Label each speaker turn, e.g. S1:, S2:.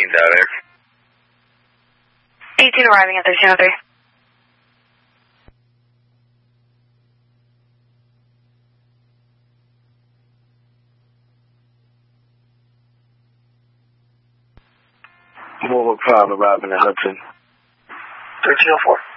S1: Tyler.
S2: 18 arriving at 1303.
S3: More 5 arriving at Hudson.
S4: 1304.